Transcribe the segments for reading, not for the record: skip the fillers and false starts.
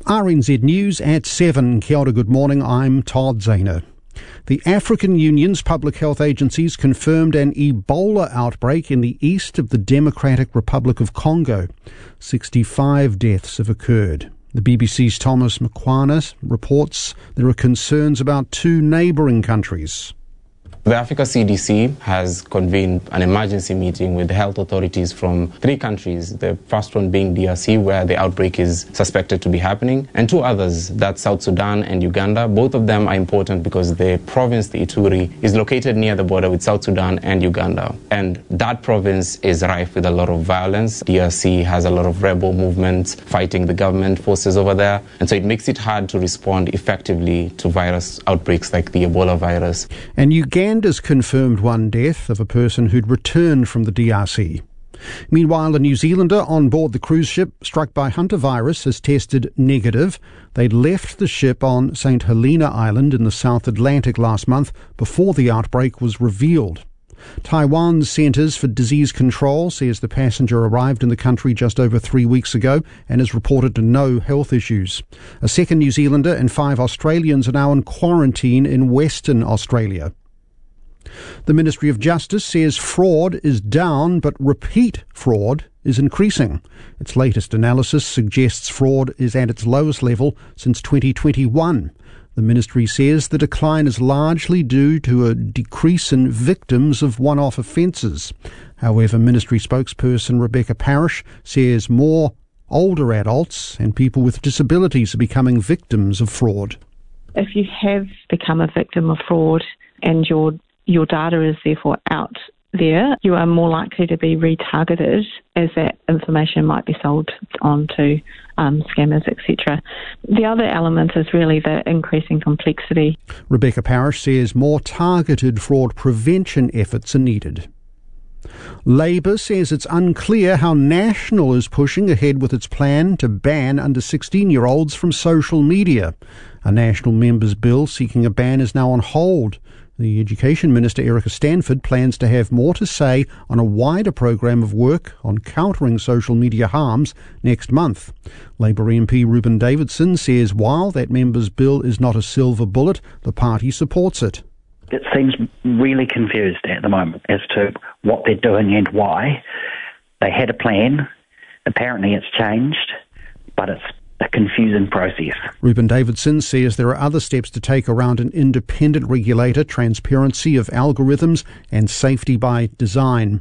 RNZ News at 7. Kia ora, good morning. I'm Todd Zahner. The African Union's public health agencies confirmed an Ebola outbreak in the east of the Democratic Republic of Congo. 65 deaths have occurred. The BBC's Thomas Mkwana reports there are concerns about two neighbouring countries. The Africa CDC has convened an emergency meeting with the health authorities from three countries, the first one being DRC, where the outbreak is suspected to be happening, and two others, that's South Sudan and Uganda. Both of them are important because the province, the Ituri, is located near the border with South Sudan and Uganda. And that province is rife with a lot of violence. DRC has a lot of rebel movements fighting the government forces over there, and so it makes it hard to respond effectively to virus outbreaks like the Ebola virus. And Uganda's confirmed one death of a person who'd returned from the DRC. Meanwhile, a New Zealander on board the cruise ship struck by hantavirus has tested negative. They'd left the ship on St. Helena Island in the South Atlantic last month before the outbreak was revealed. Taiwan's Centres for Disease Control says the passenger arrived in the country just over 3 weeks ago and has reported no health issues. A second New Zealander and 5 Australians are now in quarantine in Western Australia. The Ministry of Justice says fraud is down, but repeat fraud is increasing. Its latest analysis suggests fraud is at its lowest level since 2021. The ministry says the decline is largely due to a decrease in victims of one-off offences. However, ministry spokesperson Rebecca Parish says more older adults and people with disabilities are becoming victims of fraud. If you have become a victim of fraud and your data is therefore out there, you are more likely to be retargeted as that information might be sold on to scammers, etc. The other element is really the increasing complexity. Rebecca Parish says more targeted fraud prevention efforts are needed. Labour says it's unclear how National is pushing ahead with its plan to ban under 16-year-olds from social media. A National members' bill seeking a ban is now on hold. The Education Minister, Erica Stanford, plans to have more to say on a wider program of work on countering social media harms next month. Labour MP Ruben Davidson says while that member's bill is not a silver bullet, the party supports it. It seems really confused at the moment as to what they're doing and why. They had a plan. Apparently it's changed, but it's a confusing process. Ruben Davidson says there are other steps to take around an independent regulator, transparency of algorithms and safety by design.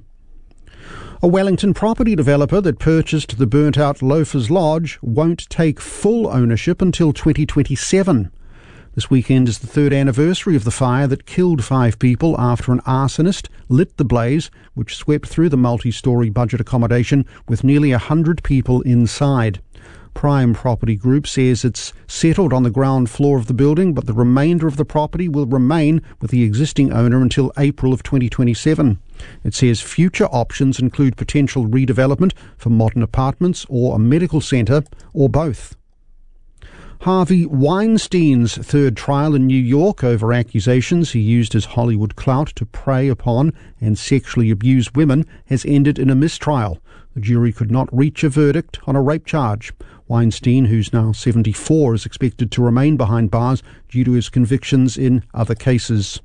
A Wellington property developer that purchased the burnt-out Loafers Lodge won't take full ownership until 2027. This weekend is the third anniversary of the fire that killed 5 people after an arsonist lit the blaze, which swept through the multi-storey budget accommodation with nearly 100 people inside. Prime Property Group says it's settled on the ground floor of the building, but the remainder of the property will remain with the existing owner until April of 2027. It says future options include potential redevelopment for modern apartments or a medical centre, or both. Harvey Weinstein's third trial in New York over accusations he used his Hollywood clout to prey upon and sexually abuse women has ended in a mistrial. The jury could not reach a verdict on a rape charge. Weinstein, who's now 74, is expected to remain behind bars due to his convictions in other cases.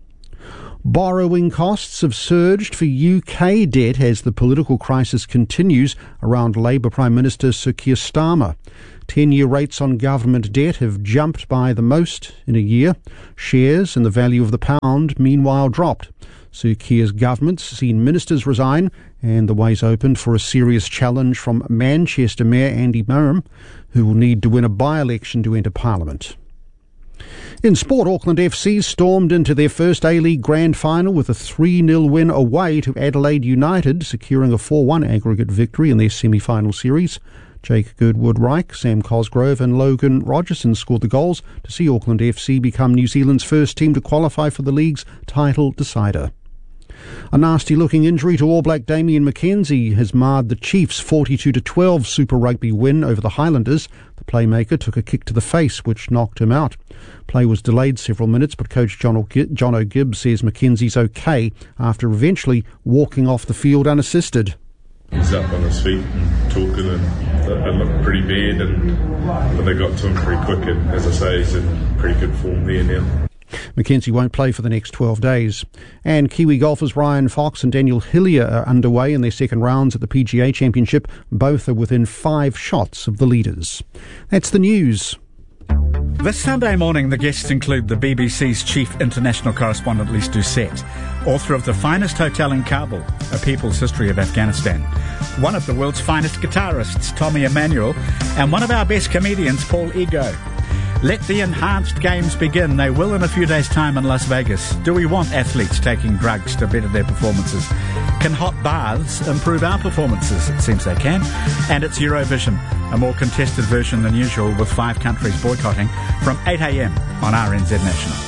Borrowing costs have surged for UK debt as the political crisis continues around Labour Prime Minister Sir Keir Starmer. 10-year rates on government debt have jumped by the most in a year. Shares and the value of the pound, meanwhile, dropped. Sir Keir's government's seen ministers resign and the way's opened for a serious challenge from Manchester Mayor Andy Burnham, who will need to win a by-election to enter Parliament. In sport, Auckland FC stormed into their first A-League Grand Final with a 3-0 win away to Adelaide United, securing a 4-1 aggregate victory in their semi-final series. Jake Girdwood-Reich, Sam Cosgrove and Logan Rogerson scored the goals to see Auckland FC become New Zealand's first team to qualify for the league's title decider. A nasty-looking injury to All Black Damian McKenzie has marred the Chiefs' 42-12 Super Rugby win over the Highlanders. The playmaker took a kick to the face, which knocked him out. Play was delayed several minutes, but coach Jono Gibbs says McKenzie's okay after eventually walking off the field unassisted. He's up on his feet and talking, and it looked pretty bad, but they got to him pretty quick, and as I say, he's in pretty good form there now. Mackenzie won't play for the next 12 days. And Kiwi golfers Ryan Fox and Daniel Hillier are underway in their second rounds at the PGA Championship. Both are within 5 shots of the leaders. That's the news. This Sunday morning, the guests include the BBC's chief international correspondent Lise Doucette, author of The Finest Hotel in Kabul, A People's History of Afghanistan, one of the world's finest guitarists, Tommy Emmanuel, and one of our best comedians, Paul Ego. Let the enhanced games begin. They will in a few days' time in Las Vegas. Do we want athletes taking drugs to better their performances? Can hot baths improve our performances? It seems they can. And it's Eurovision, a more contested version than usual, with 5 countries boycotting, from 8 a.m. on RNZ National.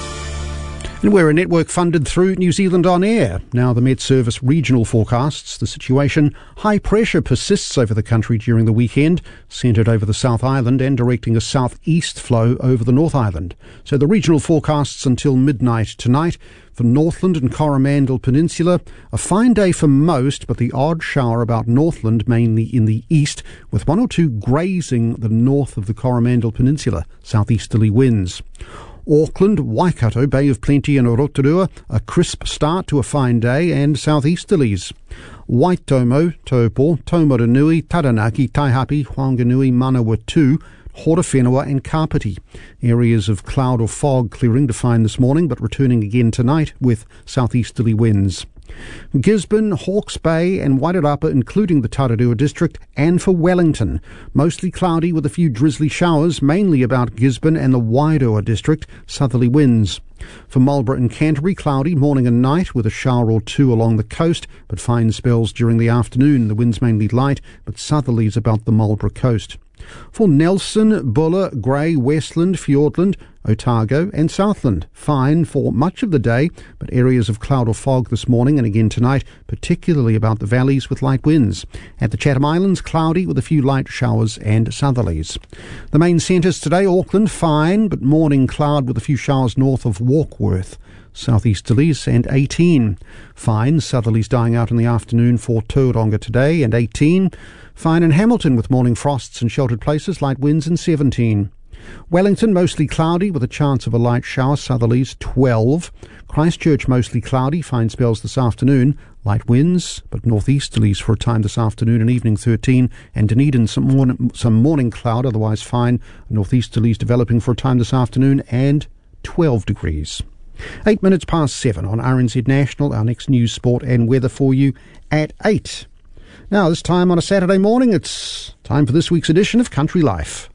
And we're a network funded through New Zealand On Air. Now the Met Service regional forecasts the situation. High pressure persists over the country during the weekend, centred over the South Island and directing a southeast flow over the North Island. So the regional forecasts until midnight tonight. For Northland and Coromandel Peninsula, a fine day for most, but the odd shower about Northland, mainly in the east, with 1 or 2 grazing the north of the Coromandel Peninsula, southeasterly winds. Auckland, Waikato, Bay of Plenty and Rotorua, a crisp start to a fine day and southeasterlies. Waitomo, Taupo, Taumaranui, Taranaki, Taihape, Whanganui, Manawatu, Horowhenua and Kapiti. Areas of cloud or fog clearing defined this morning, but returning again tonight with southeasterly winds. Gisborne, Hawke's Bay and Wairarapa, including the Tararua district, and for Wellington. Mostly cloudy with a few drizzly showers, mainly about Gisborne and the Wairoa district, southerly winds. For Marlborough and Canterbury, cloudy morning and night with a shower or 2 along the coast, but fine spells during the afternoon. The winds mainly light, but southerlies about the Marlborough coast. For Nelson, Buller, Grey, Westland, Fiordland, Otago and Southland, fine for much of the day, but areas of cloud or fog this morning and again tonight, particularly about the valleys with light winds. At the Chatham Islands, cloudy with a few light showers and southerlies. The main centres today, Auckland, fine, but morning cloud with a few showers north of Warkworth. Southeasterlies and 18. Fine, southerlies dying out in the afternoon for Tauranga today and 18. Fine in Hamilton with morning frosts in sheltered places, light winds and 17. Wellington mostly cloudy with a chance of a light shower, southerlies 12. Christchurch mostly cloudy, fine spells this afternoon, light winds, but northeasterlies for a time this afternoon and evening 13. And Dunedin some morning cloud, otherwise fine, northeasterlies developing for a time this afternoon and 12 degrees. 8 minutes past 7 on RNZ National. Our next news, sport and weather for you at 8. Now, this time on a Saturday morning, it's time for this week's edition of Country Life.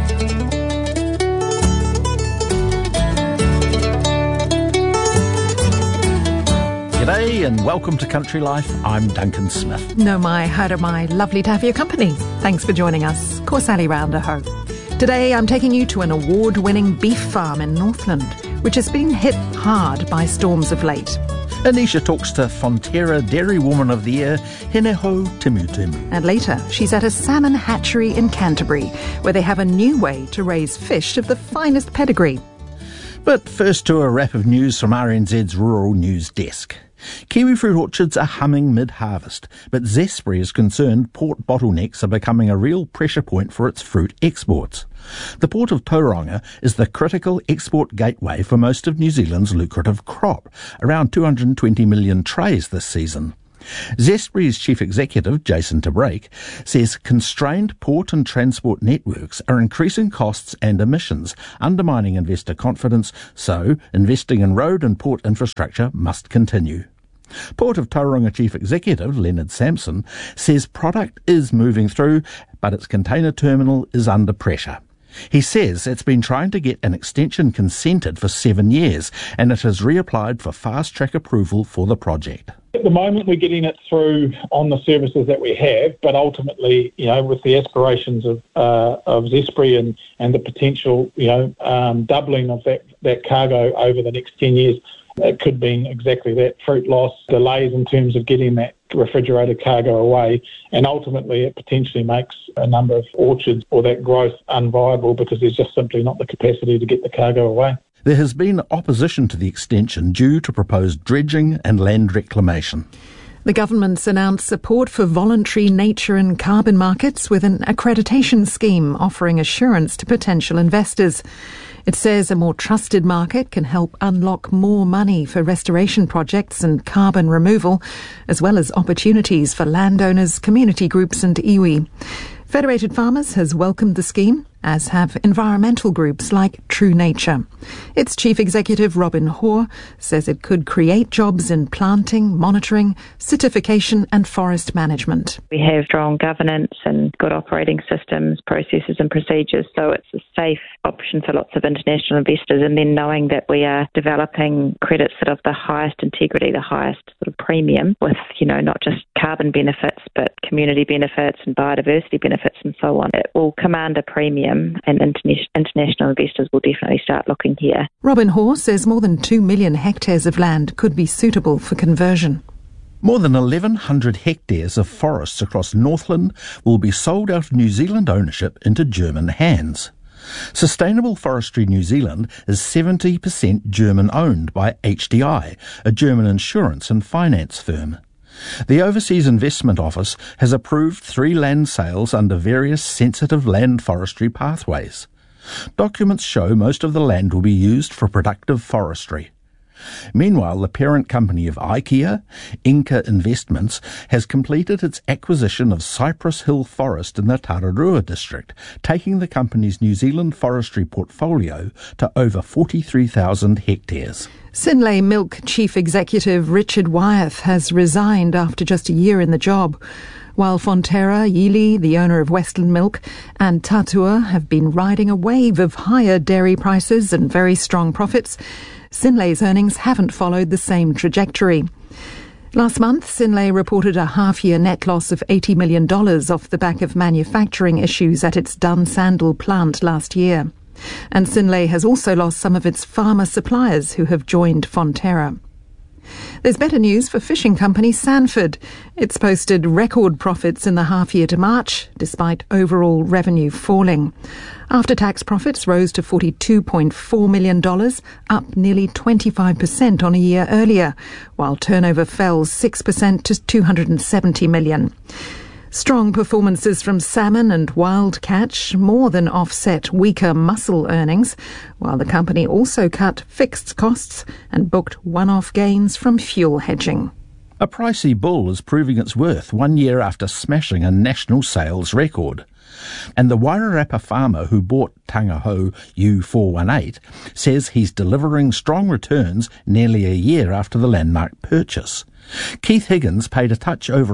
G'day and welcome to Country Life. I'm Duncan Smith. No mai, haere mai, lovely to have your company. Thanks for joining us. Ko Sally Rounder ho. Today I'm taking you to an award-winning beef farm in Northland, which has been hit hard by storms of late. Anisha talks to Fonterra Dairy Woman of the Year, Heneho Timu. And later, she's at a salmon hatchery in Canterbury, where they have a new way to raise fish of the finest pedigree. But first to a wrap of news from RNZ's Rural News Desk. Kiwi fruit orchards are humming mid-harvest, but Zespri is concerned port bottlenecks are becoming a real pressure point for its fruit exports. The port of Tauranga is the critical export gateway for most of New Zealand's lucrative crop, around 220 million trays this season. Zespri's chief executive, Jason Tabrake, says constrained port and transport networks are increasing costs and emissions, undermining investor confidence, so investing in road and port infrastructure must continue. Port of Tauranga Chief Executive Leonard Sampson says product is moving through, but its container terminal is under pressure. He says it's been trying to get an extension consented for 7 years, and it has reapplied for fast-track approval for the project. At the moment, we're getting it through on the services that we have, but ultimately, with the aspirations of Zespri and the potential, doubling of that cargo over the next 10 years, it could mean exactly that: fruit loss, delays in terms of getting that refrigerated cargo away, and ultimately it potentially makes a number of orchards or that growth unviable because there's just simply not the capacity to get the cargo away. There has been opposition to the extension due to proposed dredging and land reclamation. The government's announced support for voluntary nature and carbon markets with an accreditation scheme offering assurance to potential investors. It says a more trusted market can help unlock more money for restoration projects and carbon removal, as well as opportunities for landowners, community groups and iwi. Federated Farmers has welcomed the scheme, as have environmental groups like True Nature. Its chief executive, Robin Hoare, says it could create jobs in planting, monitoring, certification and forest management. We have strong governance and good operating systems, processes and procedures, so it's a safe option for lots of international investors. And then knowing that we are developing credits that have the highest integrity, the highest sort of premium with, not just carbon benefits, but community benefits and biodiversity benefits and so on. It will command a premium and international investors will definitely start looking here. Robin Hoare says more than 2 million hectares of land could be suitable for conversion. More than 1,100 hectares of forests across Northland will be sold out of New Zealand ownership into German hands. Sustainable Forestry New Zealand is 70% German-owned by HDI, a German insurance and finance firm. The Overseas Investment Office has approved 3 land sales under various sensitive land forestry pathways. Documents show most of the land will be used for productive forestry. Meanwhile, the parent company of IKEA, Inca Investments, has completed its acquisition of Cypress Hill Forest in the Tararua district, taking the company's New Zealand forestry portfolio to over 43,000 hectares. Synlait Milk Chief Executive Richard Wyeth has resigned after just a year in the job. While Fonterra, Yili, the owner of Westland Milk, and Tatua have been riding a wave of higher dairy prices and very strong profits, Synlait's earnings haven't followed the same trajectory. Last month, Synlait reported a half-year net loss of $80 million off the back of manufacturing issues at its Dunsandel plant last year. And Synlait has also lost some of its farmer suppliers who have joined Fonterra. There's better news for fishing company Sanford. It's posted record profits in the half-year to March, despite overall revenue falling. After-tax profits rose to $42.4 million, up nearly 25% on a year earlier, while turnover fell 6% to $270 million. Strong performances from salmon and wild catch more than offset weaker mussel earnings, while the company also cut fixed costs and booked one-off gains from fuel hedging. A pricey bull is proving its worth 1 year after smashing a national sales record. And the Wairarapa farmer who bought Tangaho U418 says he's delivering strong returns nearly a year after the landmark purchase. Keith Higgins paid a touch over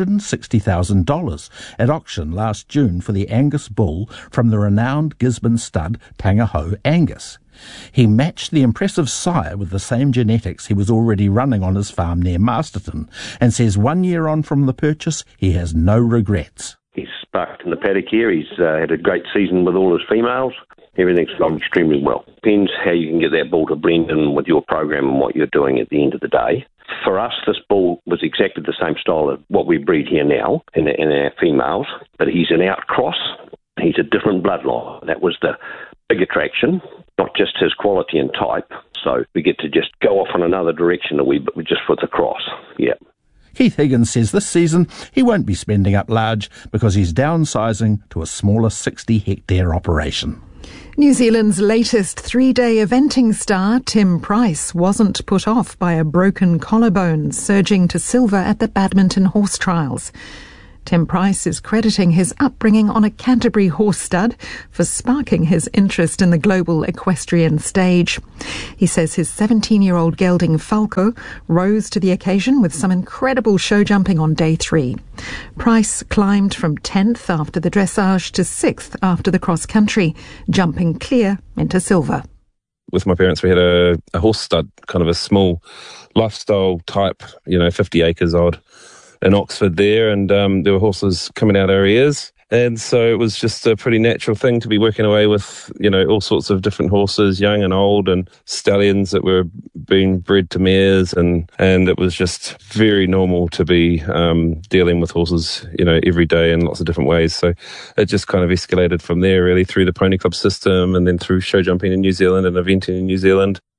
$160,000 at auction last June for the Angus bull from the renowned Gisborne stud Tangaho Angus. He matched the impressive sire with the same genetics he was already running on his farm near Masterton and says 1 year on from the purchase he has no regrets. He's sparked in the paddock here. He's had a great season with all his females. Everything's gone extremely well. Depends how you can get that bull to blend in with your program and what you're doing at the end of the day. For us, this bull was exactly the same style of what we breed here now in our females, but he's an outcross. He's a different bloodline. That was the big attraction, not just his quality and type. So we get to just go off in another direction a wee bit just for the cross. Yeah. Keith Higgins says this season he won't be spending up large because he's downsizing to a smaller 60-hectare operation. New Zealand's latest 3-day eventing star, Tim Price, wasn't put off by a broken collarbone surging to silver at the Badminton Horse Trials. Tim Price is crediting his upbringing on a Canterbury horse stud for sparking his interest in the global equestrian stage. He says his 17-year-old gelding Falco rose to the occasion with some incredible show jumping on day 3. Price climbed from 10th after the dressage to 6th after the cross-country, jumping clear into silver. With my parents, we had a horse stud, kind of a small lifestyle type, 50 acres odd, in Oxford there, and there were horses coming out our ears, and so it was just a pretty natural thing to be working away with all sorts of different horses, young and old, and stallions that were being bred to mares, and it was just very normal to be dealing with horses every day in lots of different ways. So it just kind of escalated from there, really, through the pony club system and then through show jumping in New Zealand and eventing in New Zealand.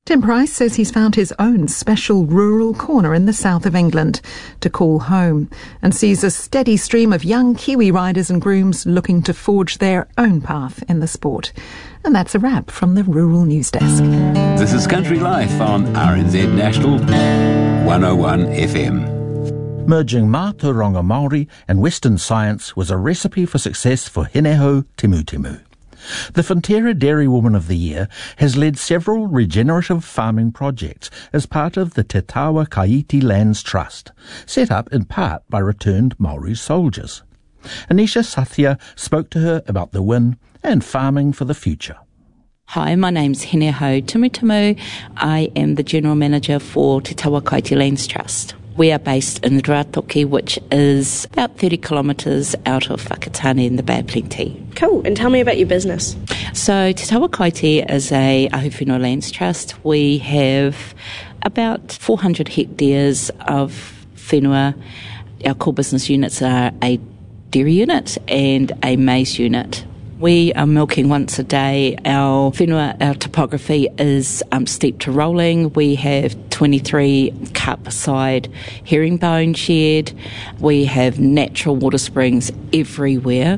Tim Price says he's found his own special rural corner in the south of England to call home and sees a steady stream of young Kiwi riders and grooms looking to forge their own path in the sport. And that's a wrap from the Rural News Desk. This is Country Life on RNZ National 101 FM. Merging Mātauranga Māori and Western science was a recipe for success for Hineho Timutimu. The Fonterra Dairywoman of the Year has led several regenerative farming projects as part of the Te Tawa Kaiti Lands Trust, set up in part by returned Māori soldiers. Anisha Sathya spoke to her about the win and farming for the future. Hi, my name's Hineho Timutimu. I am the General Manager for Te Tawa Kaiti Lands Trust. We are based in Rātoki, which is about 30 kilometres out of Whakatane in the Bay of Plenty. Cool. And tell me about your business. So Te Tawa Kaiti is a Ahuwhenua Lands Trust. We have about 400 hectares of whenua. Our core business units are a dairy unit and a maize unit. We are milking once a day. Our whenua, our topography is steep to rolling. We have 23 cup side herringbone shed. We have natural water springs everywhere.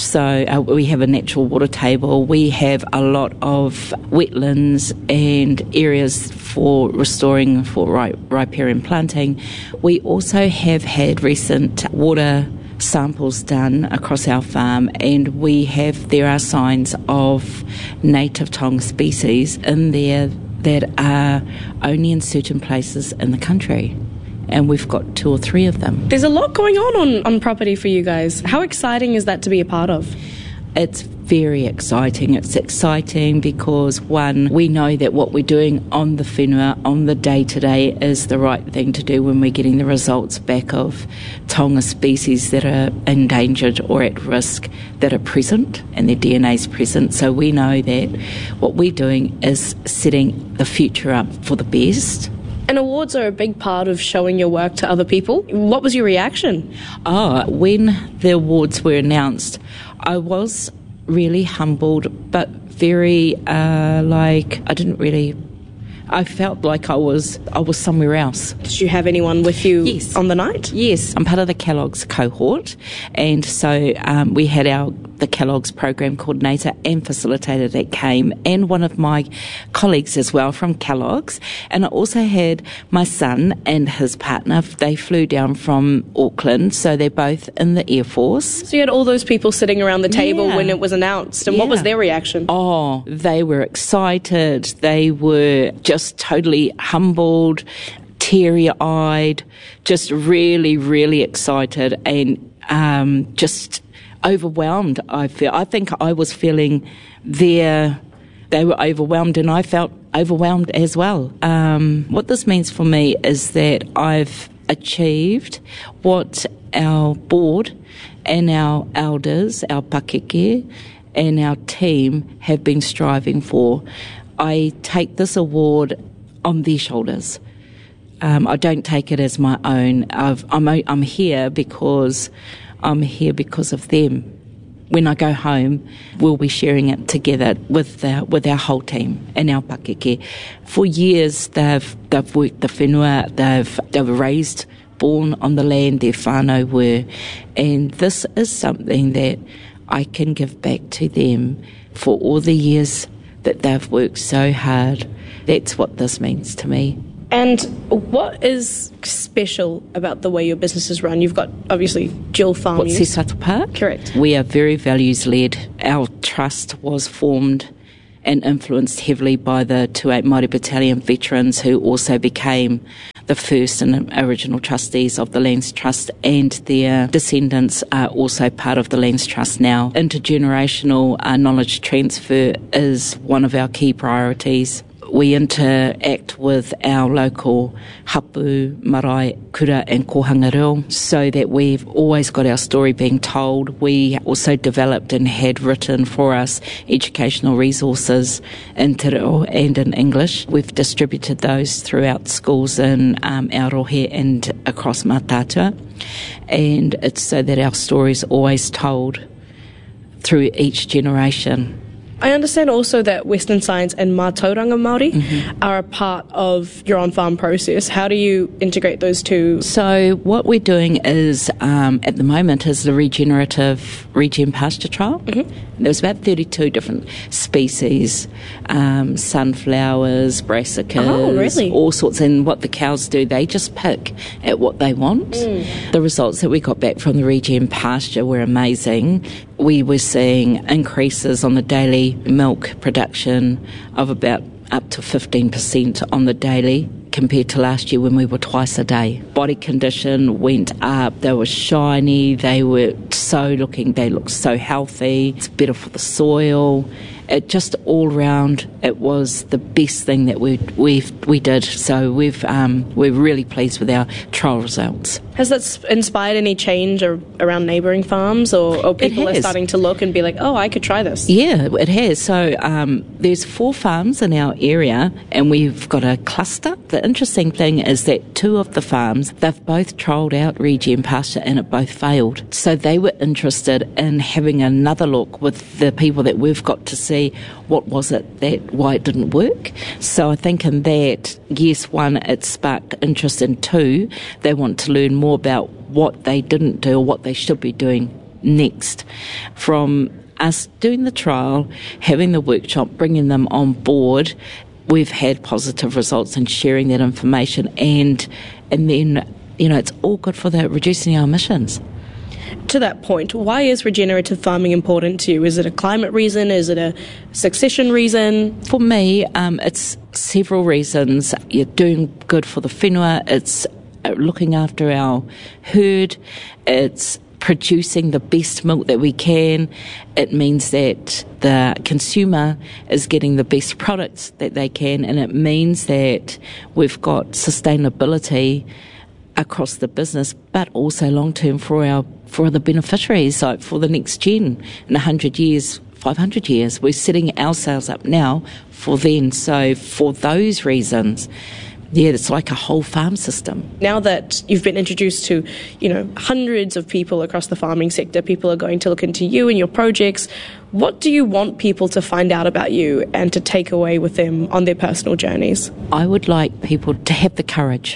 So we have a natural water table. We have a lot of wetlands and areas for restoring, for riparian planting. We also have had recent water samples done across our farm, and there are signs of native Tonga species in there that are only in certain places in the country, and we've got 2 or 3 of them. There's a lot going on property for you guys. How exciting is that to be a part of? It's very exciting. It's exciting because, one, we know that what we're doing on the whenua, on the day-to-day, is the right thing to do when we're getting the results back of Tonga species that are endangered or at risk that are present and their DNA's present. So we know that what we're doing is setting the future up for the best. And awards are a big part of showing your work to other people. What was your reaction? When the awards were announced, I was really humbled, but very, I felt like I was somewhere else. Did you have anyone with you on the night? Yes, I'm part of the Kellogg's cohort, and so we had the Kellogg's program coordinator and facilitator that came, and one of my colleagues as well from Kellogg's, and I also had my son and his partner. They flew down from Auckland, so they're both in the Air Force. So you had all those people sitting around the table when it was announced, and what was their reaction? Oh, they were excited. They were just totally humbled, teary-eyed, just really, really excited, and just overwhelmed. I think I was feeling they were overwhelmed, and I felt overwhelmed as well. What this means for me is that I've achieved what our board and our elders, our pakeke, and our team have been striving for. I take this award on their shoulders. I don't take it as my own. I'm here because of them. When I go home, we'll be sharing it together with our whole team and our pakeke. For years, they've worked the whenua. They've raised, born on the land their whānau were, and this is something that I can give back to them for all the years that they've worked so hard. That's what this means to me. And what is special about the way your business is run? You've got, obviously, dual farm. What's sets us apart? Correct. We are very values-led. Our trust was formed and influenced heavily by the 28 Māori Battalion veterans who also became the first and original trustees of the Lands Trust, and their descendants are also part of the Lands Trust now. Intergenerational knowledge transfer is one of our key priorities. We interact with our local hapu, marae, kura and kohanga reo so that we've always got our story being told. We also developed and had written for us educational resources in te reo and in English. We've distributed those throughout schools in Aotearoa and across Mātātua, and it's so that our story is always told through each generation. I understand also that Western Science and Mātauranga Māori are a part of your on-farm process. How do you integrate those two? So what we're doing is, at the moment, is the regenerative regen pasture trial. There's about 32 different species, sunflowers, brassicas, all sorts. And what the cows do, they just pick at what they want. The results that we got back from the regen pasture were amazing. We were seeing increases on the daily milk production of about up to 15% on the daily compared to last year when we were twice a day. Body condition went up, they were shiny, they looked so healthy, it's better for the soil. It just all round, it was the best thing that we did. So we're really pleased with our trial results. Has that inspired any change around neighbouring farms, or people are starting to look and be like, oh, I could try this? Yeah, it has. So there's 4 farms in our area, and we've got a cluster. The interesting thing is that 2 of the farms, they've both trialled out regen pasture and it both failed. So they were interested in having another look with the people that we've got to see what was it why it didn't work. So I think in that, yes, 1, it sparked interest, and 2, they want to learn more about what they didn't do or what they should be doing next. From us doing the trial, having the workshop, bringing them on board, we've had positive results in sharing that information, and then, it's all good for reducing our emissions. To that point, why is regenerative farming important to you? Is it a climate reason? Is it a succession reason? For me, it's several reasons. You're doing good for the whenua, it's looking after our herd, it's producing the best milk that we can. It means that the consumer is getting the best products that they can, and it means that we've got sustainability across the business, but also long-term for the beneficiaries, like for the next gen in 100 years, 500 years. We're setting ourselves up now for then. So for those reasons, it's like a whole farm system. Now that you've been introduced to, hundreds of people across the farming sector, people are going to look into you and your projects. What do you want people to find out about you and to take away with them on their personal journeys? I would like people to have the courage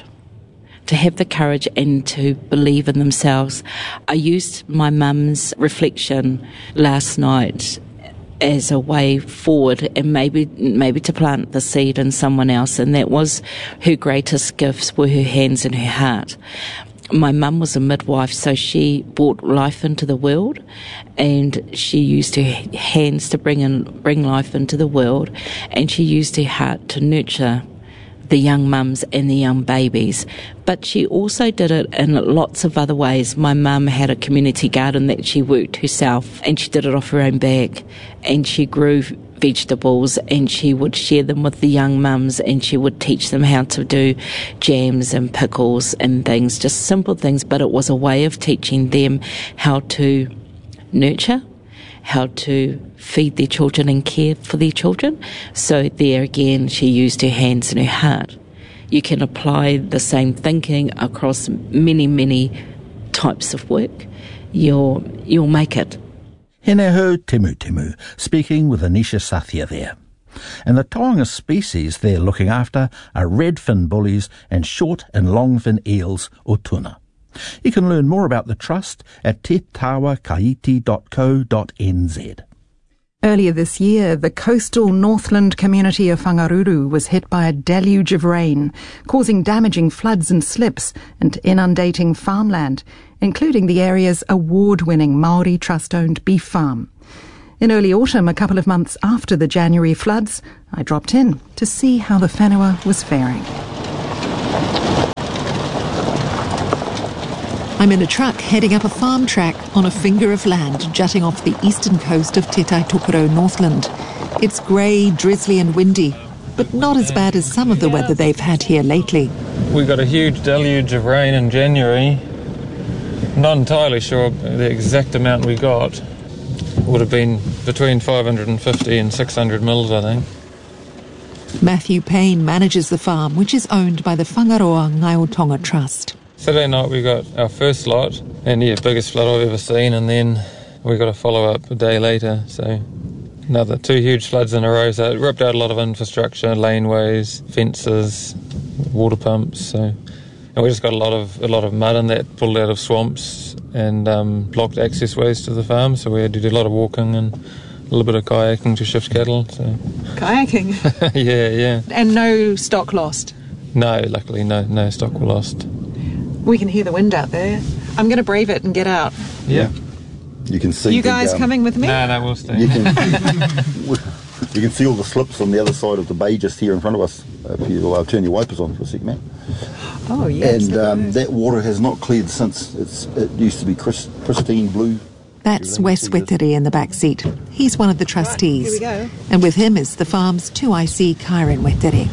and to believe in themselves. I used my mum's reflection last night as a way forward, and maybe to plant the seed in someone else, and that was her greatest gifts were her hands and her heart. My mum was a midwife, so she brought life into the world, and she used her hands to bring life into the world, and she used her heart to nurture the young mums and the young babies. But she also did it in lots of other ways. My mum had a community garden that she worked herself, and she did it off her own back, and she grew vegetables, and she would share them with the young mums, and she would teach them how to do jams and pickles and things, just simple things, but it was a way of teaching them how to nurture, how to feed their children and care for their children. So there again, she used her hands and her heart. You can apply the same thinking across many, many types of work. You'll make it. Heneho Temu, speaking with Anisha Sathya there. And the taonga species they're looking after are redfin bullies and short and longfin eels or tuna. You can learn more about the trust at tetawakaiti.co.nz. Earlier this year, the coastal Northland community of Whangaruru was hit by a deluge of rain, causing damaging floods and slips and inundating farmland, including the area's award-winning Māori Trust-owned beef farm. In early autumn, a couple of months after the January floods, I dropped in to see how the whenua was faring. I'm in a truck heading up a farm track on a finger of land jutting off the eastern coast of Te Tai Tokoro Northland. It's grey, drizzly and windy, but not as bad as some of the weather they've had here lately. We got a huge deluge of rain in January. Not entirely sure the exact amount we got. Would have been between 550 and 600 mils, I think. Matthew Payne manages the farm, which is owned by the Whangaroa Ngaiotonga Trust. Saturday night we got our first lot, and biggest flood I've ever seen, and then we got a follow-up a day later, so Another 2 huge floods in a row, so it ripped out a lot of infrastructure, laneways, fences, water pumps. And we just got a lot of mud in that pulled out of swamps and blocked access ways to the farm. So we had to do a lot of walking and a little bit of kayaking to shift cattle. So. Kayaking? Yeah. And no stock lost? No, luckily no stock were lost. We can hear the wind out there. I'm going to brave it and get out. Yeah. You can see. You guys coming with me? No, we'll stay. You can see all the slips on the other side of the bay just here in front of us. If you'll turn your wipers on for a sec, man. Oh, yes. And that water has not cleared since. It used to be pristine blue. That's Wes Wettere in the back seat. He's one of the trustees. Right, here we go. And with him is the farm's 2IC Karen Wettere.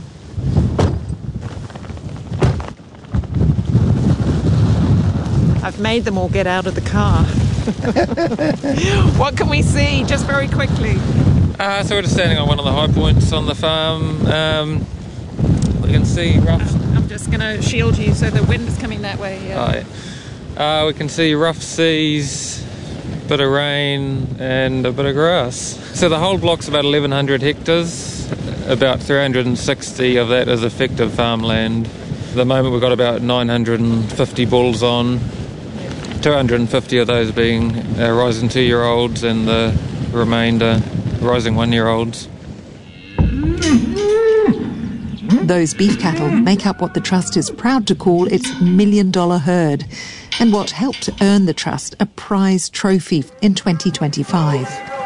I've made them all get out of the car. What can we see, just very quickly? So we're just standing on one of the high points on the farm. We can see rough... I'm just going to shield you so the wind is coming that way. Yeah. Oh, yeah. We can see rough seas, a bit of rain and a bit of grass. So the whole block's about 1,100 hectares. About 360 of that is effective farmland. At the moment we've got about 950 bulls on. 250 of those being rising 2-year-olds and the remainder rising 1-year-olds. Those beef cattle make up what the Trust is proud to call its $1 million herd and what helped earn the Trust a prize trophy in 2025.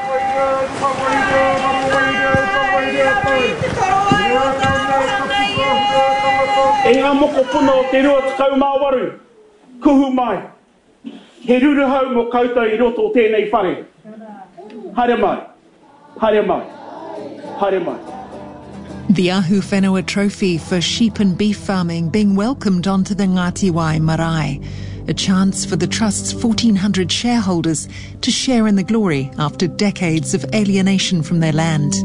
He ruru hau mo koutou I roto o tēnei whare. Haere mai, haere mai, haere mai. The Ahu Whenua Trophy for sheep and beef farming being welcomed onto the Ngāti Wai Marae, a chance for the Trust's 1,400 shareholders to share in the glory after decades of alienation from their land.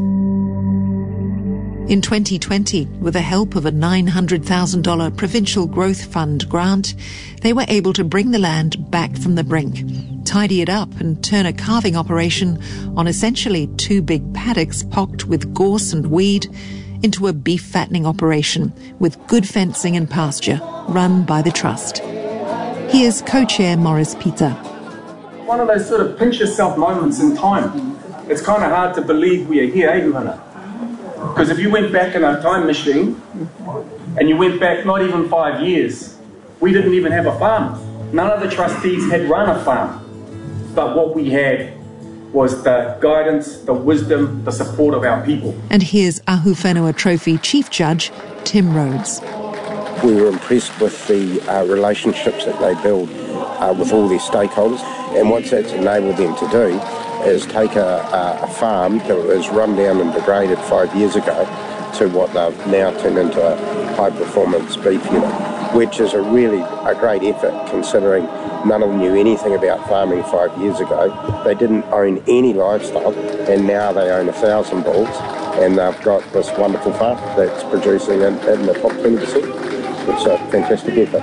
In 2020, with the help of a $900,000 Provincial Growth Fund grant, they were able to bring the land back from the brink, tidy it up and turn a calving operation on essentially 2 big paddocks pocked with gorse and weed into a beef fattening operation with good fencing and pasture run by the Trust. Here's co-chair Morris Peter. One of those sort of pinch yourself moments in time. It's kind of hard to believe we are here, eh, Luhana? Because if you went back in a time machine and you went back not even 5 years, we didn't even have a farm. None of the trustees had run a farm. But what we had was the guidance, the wisdom, the support of our people. And here's Ahu Whenua Trophy Chief Judge Tim Rhodes. We were impressed with the relationships that they build with all their stakeholders, and what that's enabled them to do is take a farm that was run down and degraded 5 years ago to what they've now turned into a high-performance beef unit, which is a great effort considering none of them knew anything about farming 5 years ago. They didn't own any livestock, and now they own 1,000 bulls, and they've got this wonderful farm that's producing in the top 20%. It's a fantastic effort.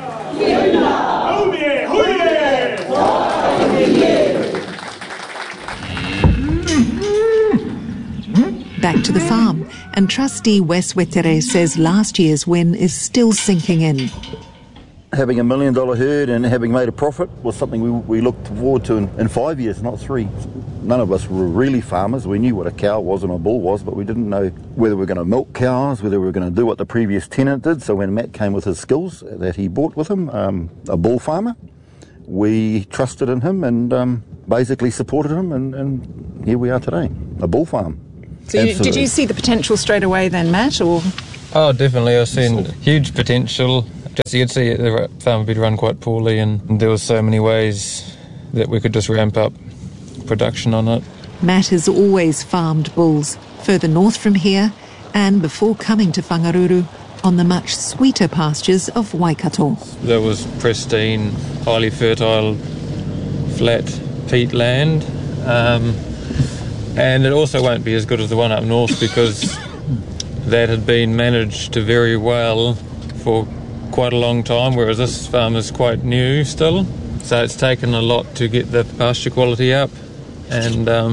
Back to the farm, and trustee Wes Wettere says last year's win is still sinking in. Having $1 million herd and having made a profit was something we looked forward to in 5 years, not 3. None of us were really farmers. We knew what a cow was and a bull was, but we didn't know whether we were going to milk cows, whether we were going to do what the previous tenant did. So when Matt came with his skills that he brought with him, a bull farmer, we trusted in him and basically supported him, and here we are today, a bull farm. So did you see the potential straight away then, Matt? Or? Oh, definitely. I've seen huge potential. Just you could see the farm had been run quite poorly, and there was so many ways that we could just ramp up production on it. Matt has always farmed bulls further north from here, and before coming to Whangaruru, on the much sweeter pastures of Waikato. There was pristine, highly fertile, flat peat land, and it also won't be as good as the one up north because that had been managed very well for quite a long time, whereas this farm is quite new still. So it's taken a lot to get the pasture quality up, and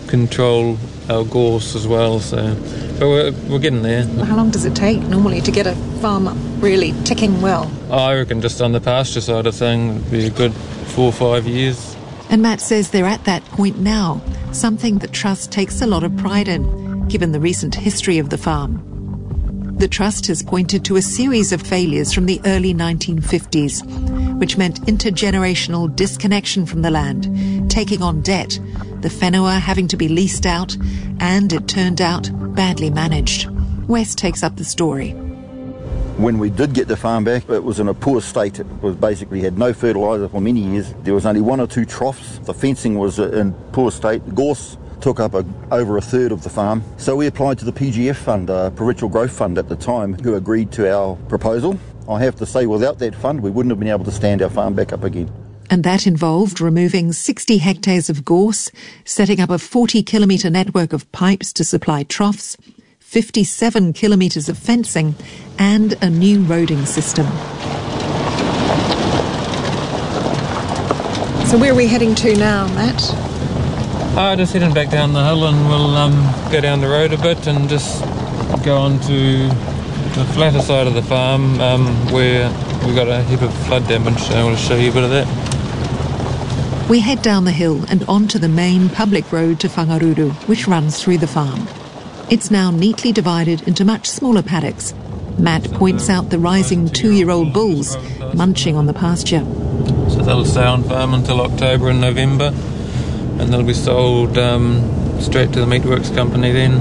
control our gorse as well. So, but we're getting there. How long does it take normally to get a farm up really ticking well? I reckon just on the pasture side of things, it'd be a good 4 or 5 years. And Matt says they're at that point now, something the Trust takes a lot of pride in, given the recent history of the farm. The Trust has pointed to a series of failures from the early 1950s, which meant intergenerational disconnection from the land, taking on debt, the whenua having to be leased out, and, it turned out, badly managed. Wes takes up the story. When we did get the farm back, it was in a poor state. It was basically had no fertiliser for many years. There was only 1 or 2 troughs. The fencing was in poor state. The gorse took up over a third of the farm. So we applied to the PGF fund, Provincial Growth Fund at the time, who agreed to our proposal. I have to say, without that fund, we wouldn't have been able to stand our farm back up again. And that involved removing 60 hectares of gorse, setting up a 40-kilometre network of pipes to supply troughs, 57 kilometres of fencing, and a new roading system. So where are we heading to now, Matt? Just heading back down the hill, and we'll go down the road a bit and just go on to the flatter side of the farm where we've got a heap of flood damage, so I'll show you a bit of that. We head down the hill and onto the main public road to Whangaruru, which runs through the farm. It's now neatly divided into much smaller paddocks. Matt points out the rising 2-year-old bulls munching on the pasture. So they'll stay on farm until October and November, and they'll be sold straight to the Meatworks company then.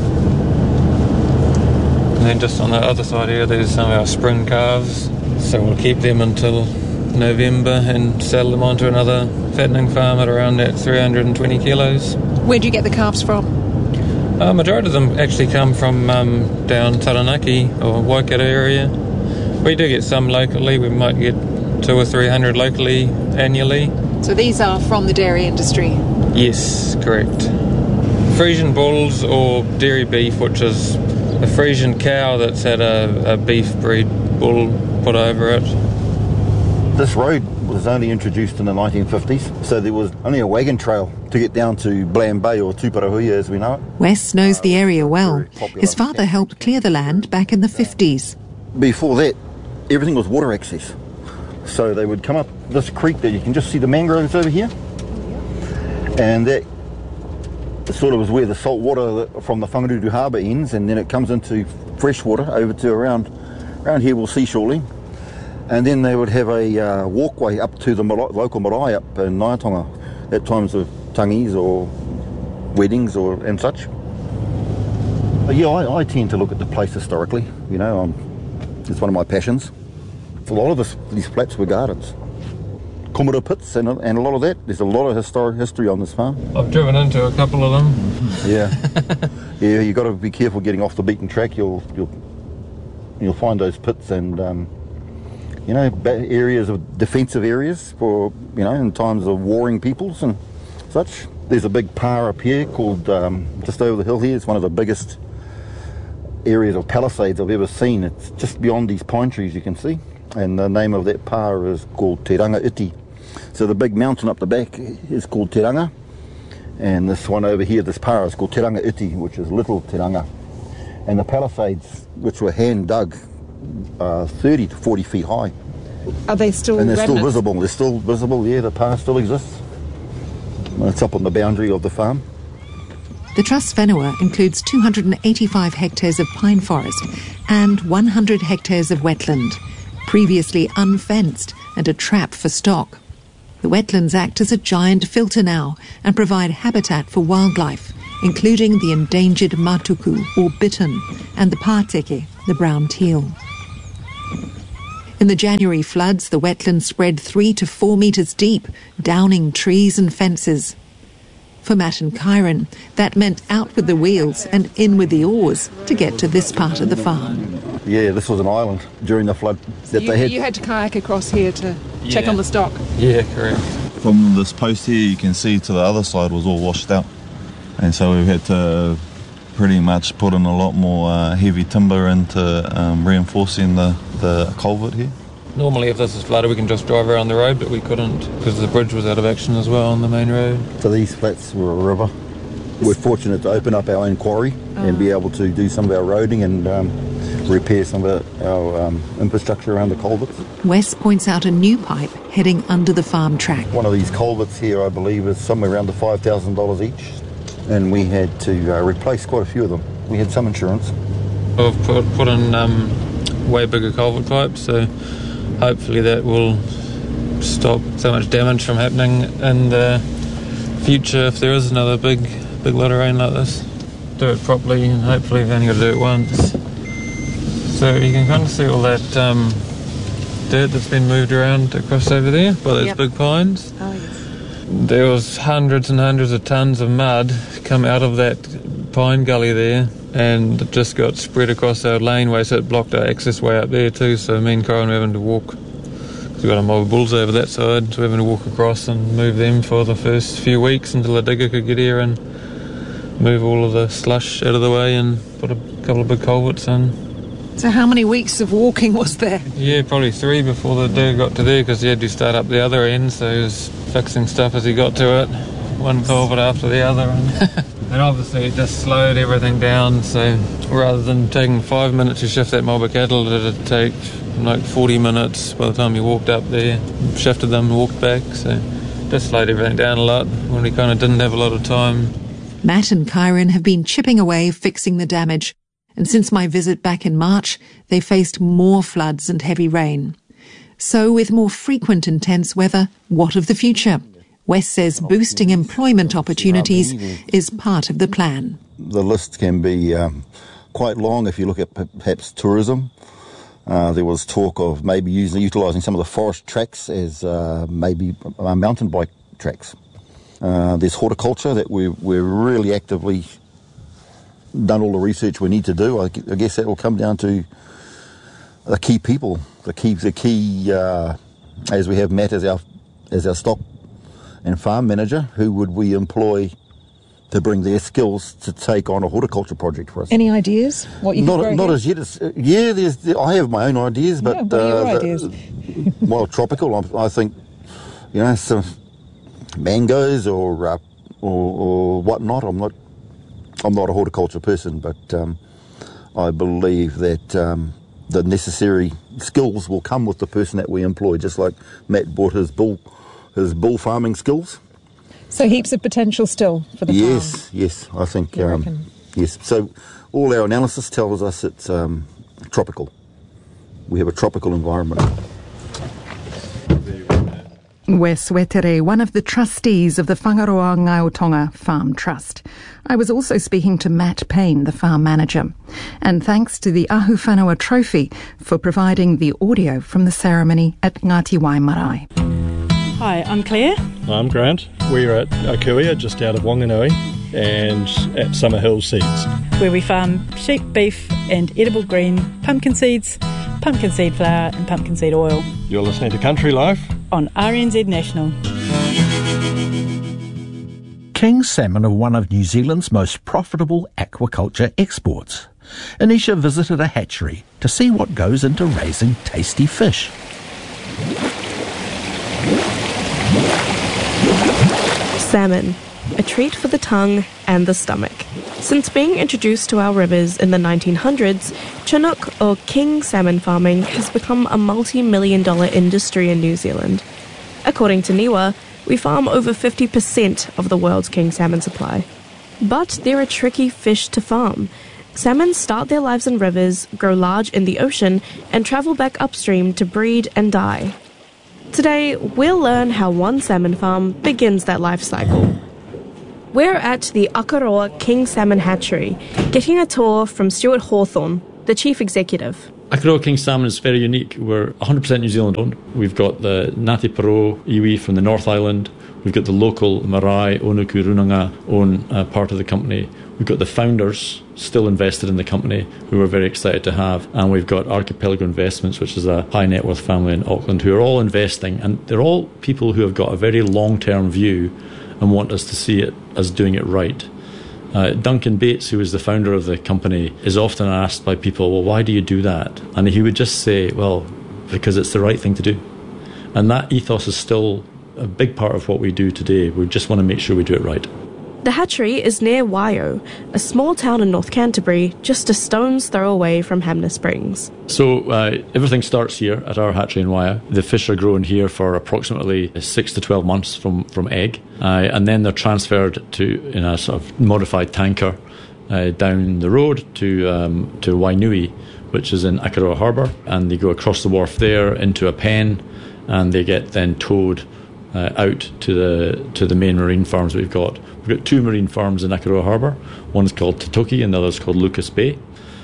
And then just on the other side here, there's some of our spring calves. So we'll keep them until November and sell them onto another fattening farm at around that 320 kilos. Where do you get the calves from? Majority of them actually come from down Taranaki or Waikato area. We do get some locally. We might get 200 or 300 locally annually. So these are from the dairy industry? Yes, correct. Frisian bulls or dairy beef, which is a Frisian cow that's had a beef breed bull put over it. This road was only introduced in the 1950s, so there was only a wagon trail to get down to Bland Bay or Tuparahuia as we know it. Wes knows the area well. His father helped clear the land back in the 50s. Before that, everything was water access. So they would come up this creek that you can just see the mangroves over here, and that sort of was where the salt water from the Whangaruru Harbour ends, and then it comes into fresh water over to around here we'll see shortly. And then they would have a walkway up to the local marae up in Naiatonga at times of tangis or weddings and such. But yeah, I tend to look at the place historically. You know, it's one of my passions. A lot of these flats were gardens. Kumara pits and a lot of that. There's a lot of history on this farm. I've driven into a couple of them. Yeah, you've got to be careful getting off the beaten track. You'll find those pits and areas of defensive areas for in times of warring peoples and such. There's a big pa up here called just over the hill here. It's one of the biggest areas of palisades I've ever seen. It's just beyond these pine trees you can see, and the name of that pa is called Te Ranga Iti. So the big mountain up the back is called Te Ranga, and this one over here, this pa, is called Te Ranga Iti, which is Little Te Ranga. And the palisades, which were hand dug, 30 to 40 feet high. Are they still And they're remnants? still visible. They're still visible, yeah, the pa still exists. It's up on the boundary of the farm. The Trust whenua includes 285 hectares of pine forest and 100 hectares of wetland, previously unfenced and a trap for stock. The wetlands act as a giant filter now and provide habitat for wildlife, including the endangered matuku or bittern and the pāteke, the brown teal. In the January floods, the wetlands spread 3 to 4 metres deep, downing trees and fences. For Matt and Kyron, that meant out with the wheels and in with the oars to get to this part of the farm. Yeah, this was an island during the flood that they had. You had to kayak across here to check on the stock? Yeah, correct. From this post here, you can see to the other side was all washed out. And so we've had to pretty much put in a lot more heavy timber into reinforcing the culvert here. Normally if this is flooded we can just drive around the road, but we couldn't because the bridge was out of action as well on the main road. So these flats were a river, we're fortunate to open up our own quarry and be able to do some of our roading and repair some of our infrastructure around the culverts. Wes points out a new pipe heading under the farm track. One of these culverts here, I believe, is somewhere around the $5,000 each, and we had to replace quite a few of them. We had some insurance. I've put in way bigger culvert pipes, so hopefully that will stop so much damage from happening in the future if there is another big lot of rain like this. Do it properly, and hopefully we've only got to do it once. So you can kind of see all that dirt that's been moved around across over there by those big pines. Oh, yes. There was hundreds and hundreds of tons of mud come out of that pine gully there, and it just got spread across our laneway, so it blocked our access way up there too. So me and Corin were having to walk, because we've got a mob of bulls over that side, so we're having to walk across and move them for the first few weeks until the digger could get here and move all of the slush out of the way and put a couple of big culverts in. So how many weeks of walking was there? Yeah, probably 3 before the digger got to there, because he had to start up the other end, so he was fixing stuff as he got to it, one culvert after the other. And obviously it just slowed everything down, so rather than taking 5 minutes to shift that mob of cattle, it'd take like 40 minutes by the time you walked up there, shifted them and walked back, so just slowed everything down a lot when we kind of didn't have a lot of time. Matt and Kyron have been chipping away fixing the damage, and since my visit back in March, they faced more floods and heavy rain. So with more frequent intense weather, what of the future? Wes says boosting employment opportunities is part of the plan. The list can be quite long if you look at perhaps tourism. There was talk of maybe utilising some of the forest tracks as maybe mountain bike tracks. There's horticulture that we're really actively done all the research we need to do. I guess that will come down to the key people, the key as we have Matt as our stock and farm manager, who would we employ to bring their skills to take on a horticulture project for us. Any ideas? What you could not as yet. I have my own ideas, but what are your ideas? Well, tropical. I think some mangoes or whatnot. I'm not a horticulture person, but I believe that the necessary skills will come with the person that we employ. Just like Matt brought his bull farming skills. So heaps of potential still for the farm. Yes, I think yes. So all our analysis tells us it's tropical. We have a tropical environment. Wes Wetere, one of the trustees of the Whangaroa Ngautonga Farm Trust. I was also speaking to Matt Payne, the farm manager. And thanks to the Ahu Whanua Trophy for providing the audio from the ceremony at Ngāti Wai Marae. Hi, I'm Claire. I'm Grant. We're at Akuia, just out of Wanganui, and at Summer Hill Seeds, where we farm sheep, beef and edible green, pumpkin seeds, pumpkin seed flour and pumpkin seed oil. You're listening to Country Life on RNZ National. King salmon are one of New Zealand's most profitable aquaculture exports. Anisha visited a hatchery to see what goes into raising tasty fish. Salmon, a treat for the tongue and the stomach. Since being introduced to our rivers in the 1900s, Chinook or king salmon farming has become a multi-million-dollar industry in New Zealand. According to NIWA, we farm over 50% of the world's king salmon supply. But they're a tricky fish to farm. Salmon start their lives in rivers, grow large in the ocean, and travel back upstream to breed and die. Today, we'll learn how one salmon farm begins that life cycle. We're at the Akaroa King Salmon Hatchery, getting a tour from Stuart Hawthorne, the chief executive. Akaroa King Salmon is very unique. We're 100% New Zealand owned. We've got the Ngāti Porou iwi from the North Island. We've got the local Marae Onuku Runanga own part of the company. We've got the founders still invested in the company, who we're very excited to have. And we've got Archipelago Investments, which is a high net worth family in Auckland, who are all investing. And they're all people who have got a very long-term view and want us to see it as doing it right. Duncan Bates, who is the founder of the company, is often asked by people, well, why do you do that? And he would just say, well, because it's the right thing to do. And that ethos is still a big part of what we do today. We just want to make sure we do it right. The hatchery is near Waio, a small town in North Canterbury, just a stone's throw away from Hanmer Springs. So everything starts here at our hatchery in Waio. The fish are grown here for approximately 6 to 12 months from egg, and then they're transferred in a sort of modified tanker down the road to Wainui, which is in Akaroa Harbour, and they go across the wharf there into a pen, and they get then towed out to the main marine farms we've got. We've got 2 marine farms in Akaroa Harbour. One's called Tatoki and the other's called Lucas Bay.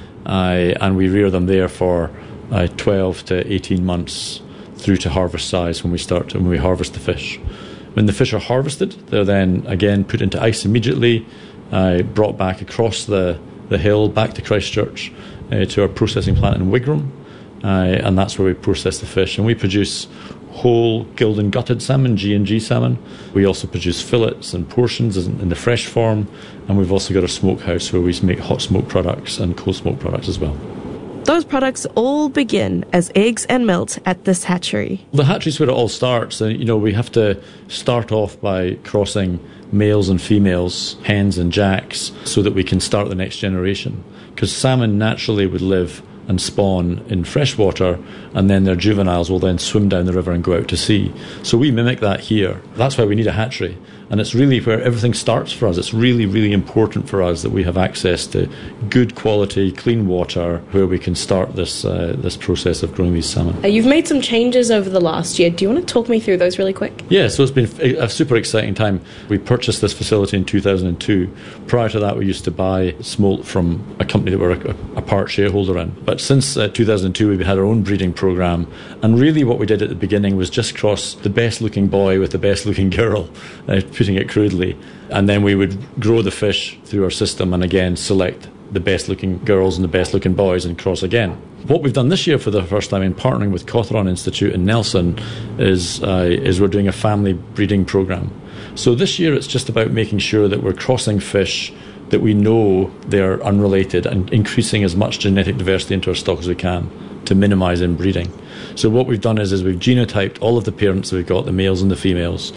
And we rear them there for 12 to 18 months through to harvest size when we harvest the fish. When the fish are harvested, they're then again put into ice immediately, brought back across the hill back to Christchurch to our processing plant in Wigram, and that's where we process the fish. And we produce whole gilled and gutted salmon, G&G salmon. We also produce fillets and portions in the fresh form, and we've also got a smokehouse where we make hot smoke products and cold smoke products as well. Those products all begin as eggs and milt at this hatchery. The hatchery's where it all starts. We have to start off by crossing males and females, hens and jacks, so that we can start the next generation. Because salmon naturally would live and spawn in fresh water, and then their juveniles will then swim down the river and go out to sea. So we mimic that here. That's why we need a hatchery. And it's really where everything starts for us. It's really, really important for us that we have access to good quality, clean water where we can start this process of growing these salmon. You've made some changes over the last year. Do you want to talk me through those really quick? Yeah, so it's been a super exciting time. We purchased this facility in 2002. Prior to that, we used to buy smolt from a company that we're a part shareholder in. But since 2002, we had our own breeding program. And really what we did at the beginning was just cross the best-looking boy with the best-looking girl, putting it crudely, and then we would grow the fish through our system and again select the best looking girls and the best looking boys and cross again. What we've done this year for the first time in partnering with Cawthron Institute in Nelson is we're doing a family breeding program. So this year it's just about making sure that we're crossing fish that we know they're unrelated and increasing as much genetic diversity into our stock as we can to minimise inbreeding. So what we've done is we've genotyped all of the parents that we've got, the males and the females.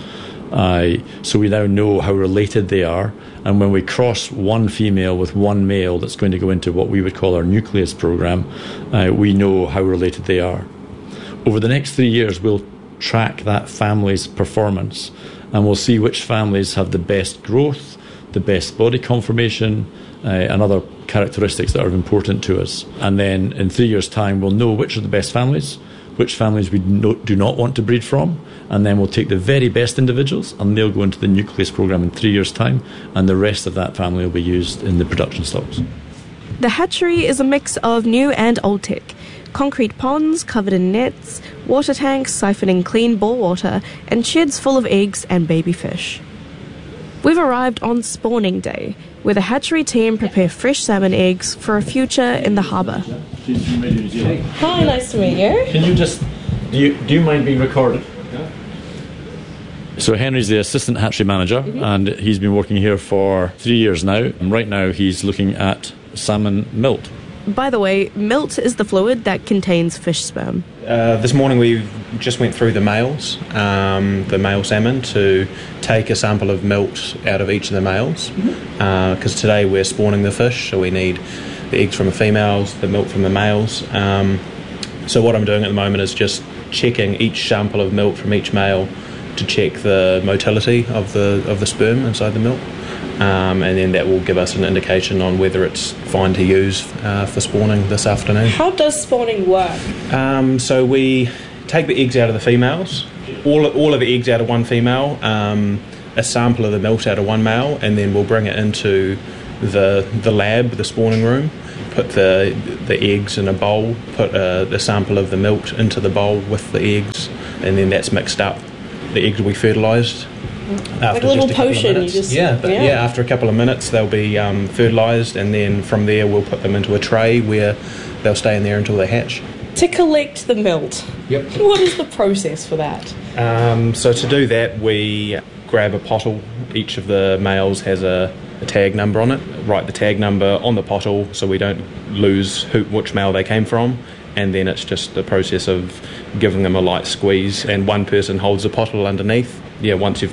So we now know how related they are, and when we cross one female with one male that's going to go into what we would call our nucleus program, we know how related they are. Over the next 3 years, we'll track that family's performance, and we'll see which families have the best growth, the best body conformation, and other characteristics that are important to us. And then in 3 years' time, we'll know which are the best families, which families we do not want to breed from, and then we'll take the very best individuals and they'll go into the nucleus program in 3 years' time, and the rest of that family will be used in the production stocks. The hatchery is a mix of new and old tech. Concrete ponds covered in nets, water tanks siphoning clean bore water, and sheds full of eggs and baby fish. We've arrived on spawning day, where the hatchery team prepare fresh salmon eggs for a future in the harbour. Hi, nice to meet you. Can you just... Do you mind being recorded? So Henry's the assistant hatchery manager, and he's been working here for 3 years now. And right now he's looking at salmon milt. By the way, milt is the fluid that contains fish sperm. This morning we just went through the male salmon, to take a sample of milt out of each of the males, because today we're spawning the fish, so we need the eggs from the females, the milt from the males. So what I'm doing at the moment is just checking each sample of milt from each male to check the motility of the sperm inside the milt. And then that will give us an indication on whether it's fine to use for spawning this afternoon. How does spawning work? So we take the eggs out of the females, all of the eggs out of one female, a sample of the milt out of one male, and then we'll bring it into the lab, the spawning room, put the eggs in a bowl, put the sample of the milt into the bowl with the eggs, and then that's mixed up. The eggs will be fertilised. Like a little potion, you just... after a couple of minutes they'll be fertilised, and then from there we'll put them into a tray where they'll stay in there until they hatch. To collect the milt, what is the process for that? So to do that, we grab a pottle. Each of the males has a tag number on it. Write the tag number on the pottle so we don't lose which male they came from, and then it's just the process of giving them a light squeeze, and one person holds the pottle underneath. Once you've got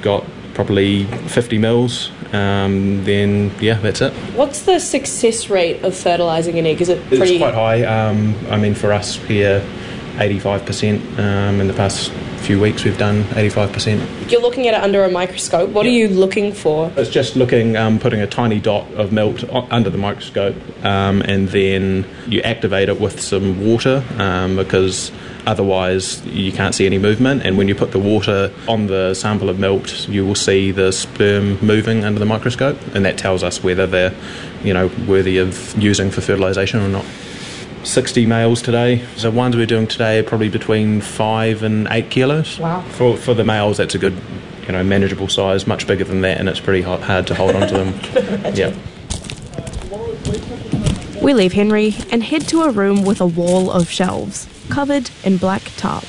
probably 50 mils, then that's it. What's the success rate of fertilising an egg? Is it pretty... It's quite high. For us here, 85%. In the past few weeks we've done 85%. You're looking at it under a microscope. What are you looking for? It's just looking, putting a tiny dot of milk under the microscope, and then you activate it with some water, because otherwise you can't see any movement. And when you put the water on the sample of milk, you will see the sperm moving under the microscope, and that tells us whether they're, worthy of using for fertilisation or not. 60 males today. The ones we're doing today are probably between 5 and 8 kilos. Wow. For the males, that's a good, manageable size. Much bigger than that, and it's pretty hard to hold on to them. Yeah. We leave Henry and head to a room with a wall of shelves, covered in black tarp.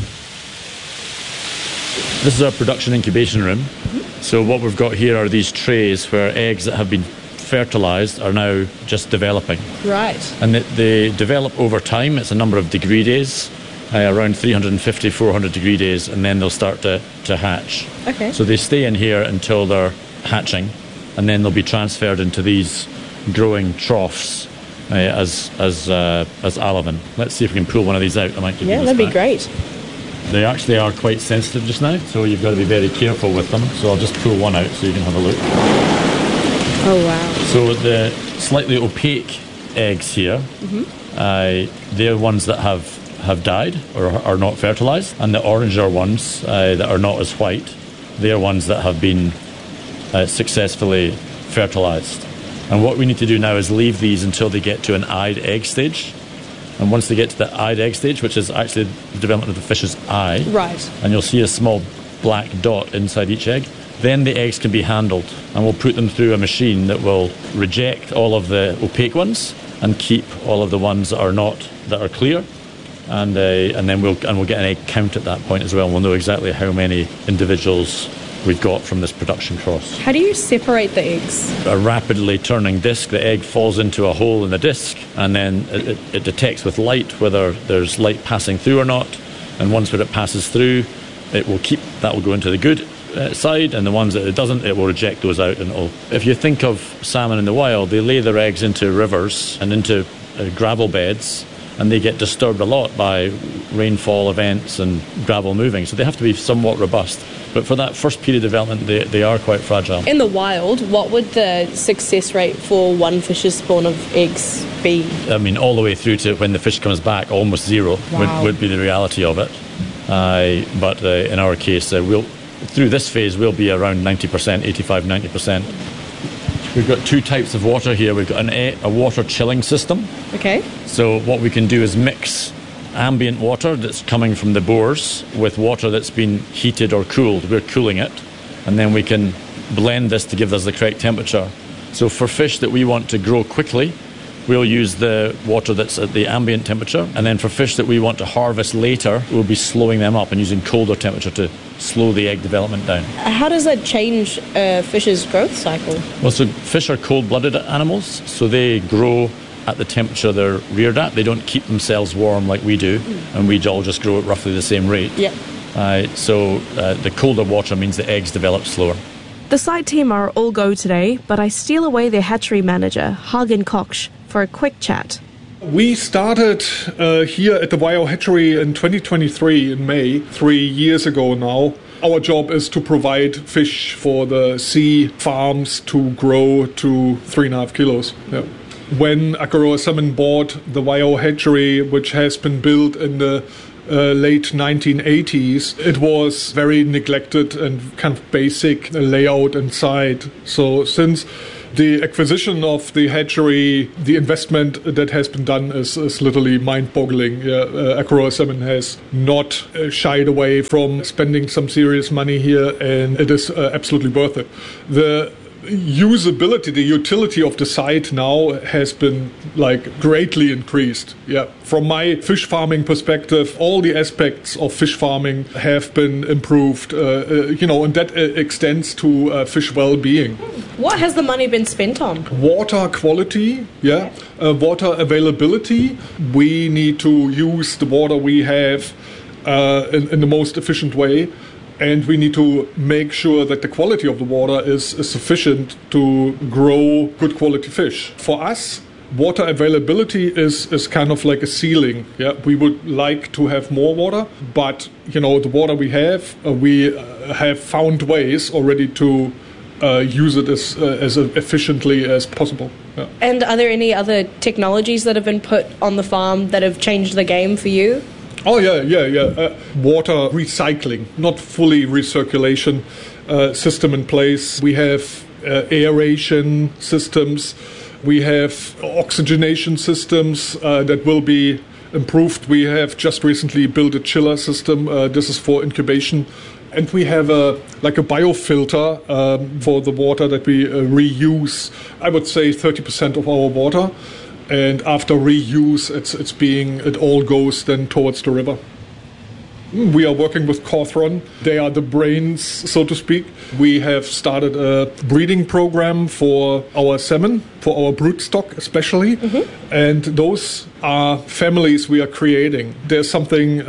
This is our production incubation room. So what we've got here are these trays where eggs that have been fertilised are now just developing. Right. And they develop over time. It's a number of degree days, around 350, 400 degree days, and then they'll start to hatch. Okay. So they stay in here until they're hatching, and then they'll be transferred into these growing troughs as Alavan. Let's see if we can pull one of these out. I might give you this that'd be back. great. They actually are quite sensitive just now, so you've got to be very careful with them. So I'll just pull one out so you can have a look. Oh, wow. So the slightly opaque eggs here, they're ones that have died or are not fertilised, and the oranger ones that are not as white, they're ones that have been successfully fertilised. And what we need to do now is leave these until they get to an eyed egg stage. And once they get to the eyed egg stage, which is actually the development of the fish's eye, right, and you'll see a small black dot inside each egg, then the eggs can be handled, and we'll put them through a machine that will reject all of the opaque ones and keep all of the ones that are clear, and then we'll get an egg count at that point as well. We'll know exactly how many individuals we've got from this production cross. How do you separate the eggs? A rapidly turning disc, the egg falls into a hole in the disc, and then it detects with light whether there's light passing through or not, and once when it passes through, that will go into the good side, and the ones that it doesn't, it will reject those out. And if you think of salmon in the wild, they lay their eggs into rivers and into gravel beds, and they get disturbed a lot by rainfall events and gravel moving, so they have to be somewhat robust. But for that first period of development, they are quite fragile. In the wild, what would the success rate for one fish's spawn of eggs be? All the way through to when the fish comes back, almost zero. Wow. would be the reality of it. But in our case, through this phase, we'll be around 90%, 85, 90%. We've got two types of water here. We've got a water chilling system. Okay. So what we can do is mix ambient water that's coming from the bores with water that's been heated or cooled. We're cooling it, and then we can blend this to give us the correct temperature. So for fish that we want to grow quickly, we'll use the water that's at the ambient temperature, and then for fish that we want to harvest later, we'll be slowing them up and using colder temperature to slow the egg development down. How does that change a fish's growth cycle? Well, so fish are cold-blooded animals, so they grow at the temperature they're reared at. They don't keep themselves warm like we do, and we all just grow at roughly the same rate. Yeah. So the colder water means the eggs develop slower. The site team are all go today, but I steal away their hatchery manager, Hagen Koch, for a quick chat. We started here at the Waiau Hatchery in 2023 in May, 3 years ago now. Our job is to provide fish for the sea farms to grow to 3.5 kilos. Yeah. When Akaroa Salmon bought the Waiau Hatchery, which has been built in the late 1980s, it was very neglected and kind of basic layout inside. So since the acquisition of the hatchery, the investment that has been done is literally mind-boggling. Akaroa Salmon has not shied away from spending some serious money here, and it is absolutely worth it. The usability, the utility of the site now has been greatly increased. Yeah, from my fish farming perspective, all the aspects of fish farming have been improved. And that extends to fish well-being. What has the money been spent on? Water quality, water availability. We need to use the water we have in the most efficient way. and we need to make sure that the quality of the water is sufficient to grow good quality fish. For us, water availability is kind of like a ceiling. Yeah, we would like to have more water, but the water we have found ways already to use it as efficiently as possible. Yeah. And are there any other technologies that have been put on the farm that have changed the game for you? Oh, yeah. Water recycling, not fully recirculation system in place. We have aeration systems. We have oxygenation systems that will be improved. We have just recently built a chiller system. This is for incubation. And we have a biofilter for the water that we reuse. I would say 30% of our water. And after reuse, it all goes then towards the river. We are working with Cawthron. They are the brains, so to speak. We have started a breeding program for our salmon, for our broodstock especially. Mm-hmm. And those are families we are creating. There's something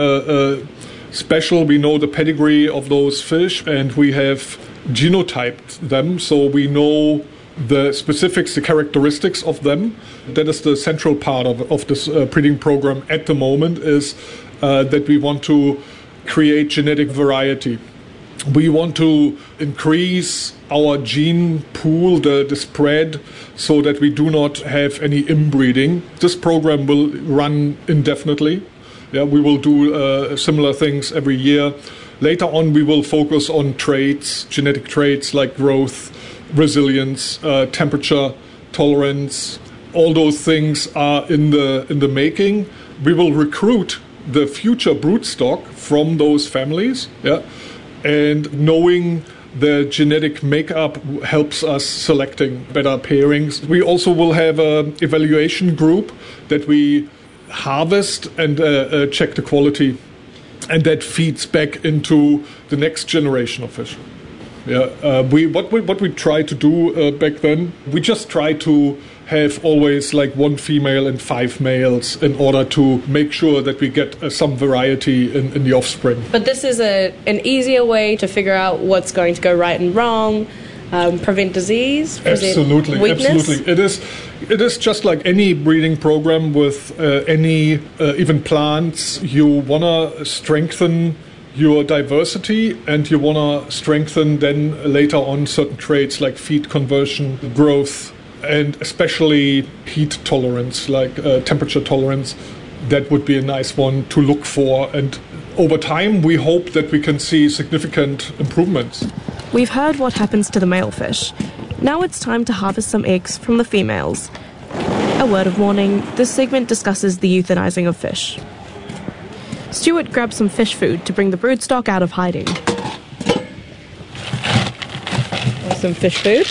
special. We know the pedigree of those fish, and we have genotyped them, so we know the specifics, the characteristics of them. That is the central part of this breeding program at the moment, is that we want to create genetic variety. We want to increase our gene pool, the spread, so that we do not have any inbreeding. This program will run indefinitely. Yeah, we will do similar things every year. Later on, we will focus on traits, genetic traits like growth, resilience, temperature, tolerance. All those things are in the making. We will recruit the future broodstock from those families. Yeah, and knowing the genetic makeup helps us selecting better pairings. We also will have an evaluation group that we harvest and check the quality, and that feeds back into the next generation of fish. Yeah, what we try to do back then, we just try to have always like 1 female and 5 males in order to make sure that we get some variety in the offspring. But this is an easier way to figure out what's going to go right and wrong, prevent disease, absolutely, weakness. Absolutely. It is just like any breeding program with any even plants. You want to strengthen your diversity, and you want to strengthen then later on certain traits like feed conversion, growth, and especially heat tolerance, like temperature tolerance. That would be a nice one to look for. And over time, we hope that we can see significant improvements. We've heard what happens to the male fish. Now it's time to harvest some eggs from the females. A word of warning, this segment discusses the euthanizing of fish. Stuart grabs some fish food to bring the broodstock out of hiding. Some fish food.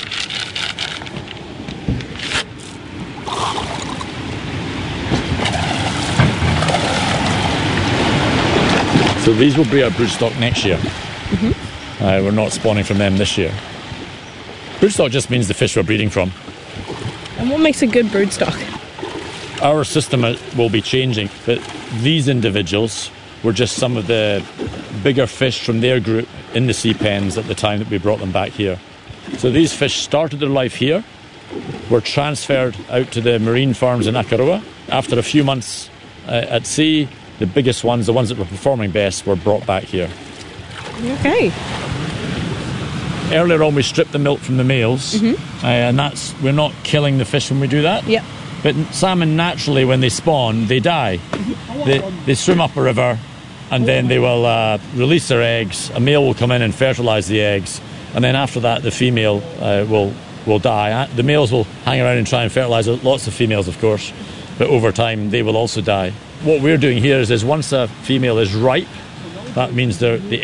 So these will be our broodstock next year. Mm-hmm. We're not spawning from them this year. Broodstock just means the fish we're breeding from. And what makes a good broodstock? Our system will be changing, but these individuals were just some of the bigger fish from their group in the sea pens at the time that we brought them back here. So these fish started their life here, were transferred out to the marine farms in Akaroa. After a few months at sea, the biggest ones, the ones that were performing best, were brought back here. Okay. Earlier on, we stripped the milk from the males, mm-hmm. And we're not killing the fish when we do that. Yep. But salmon, naturally, when they spawn, they die. They swim up a river, and then they will release their eggs. A male will come in and fertilise the eggs, and then after that, the female will die. The males will hang around and try and fertilise lots of females, of course, but over time, they will also die. What we're doing here is once a female is ripe, that means the